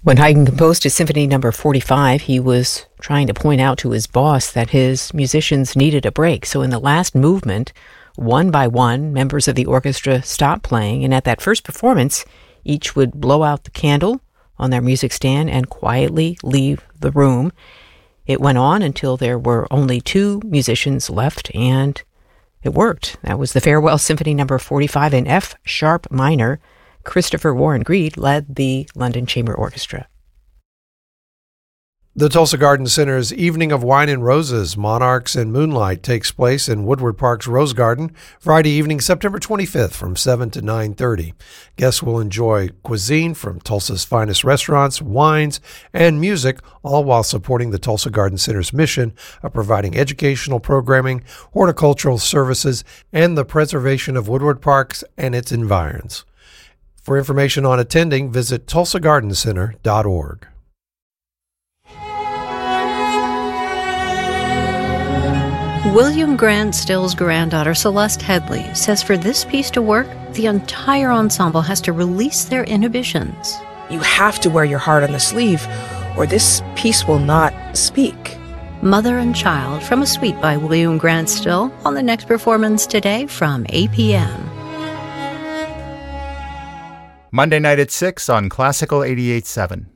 When Haydn composed his Symphony No. 45, he was trying to point out to his boss that his musicians needed a break. So in the last movement, one by one, members of the orchestra stopped playing, and at that first performance, each would blow out the candle on their music stand and quietly leave the room. It went on until there were only two musicians left, and it worked. That was the Farewell Symphony No. 45 in F sharp minor. Christopher Warren Greed led the London Chamber Orchestra. The Tulsa Garden Center's Evening of Wine and Roses, Monarchs and Moonlight takes place in Woodward Park's Rose Garden Friday evening, September 25th from 7 to 9:30. Guests will enjoy cuisine from Tulsa's finest restaurants, wines, and music, all while supporting the Tulsa Garden Center's mission of providing educational programming, horticultural services, and the preservation of Woodward Parks and its environs. For information on attending, visit tulsagardencenter.org. William Grant Still's granddaughter, Celeste Headley, says for this piece to work, the entire ensemble has to release their inhibitions. You have to wear your heart on the sleeve, or this piece will not speak. Mother and Child from a suite by William Grant Still on the next performance today from 8 p.m. Monday night at 6 on Classical 88.7.